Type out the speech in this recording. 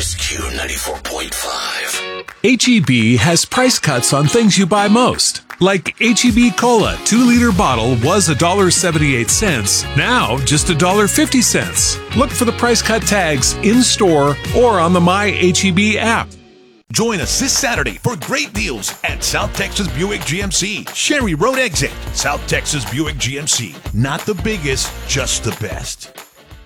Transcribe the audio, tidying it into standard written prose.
is Q94.5. H-E-B has price cuts on things you buy most. Like H-E-B Cola 2-liter bottle was $1.78, now just $1.50. Look for the price cut tags in-store or on the My H-E-B app. Join us this Saturday for great deals at South Texas Buick GMC. Sherry Road Exit. South Texas Buick GMC. Not the biggest, just the best.